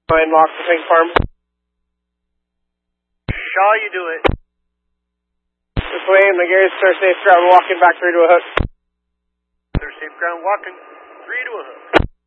Line lock the thing farm. Shaw, you do it. This way, and the gears are safe ground walking back 3 to a hook. They're safe ground walking 3 to a hook.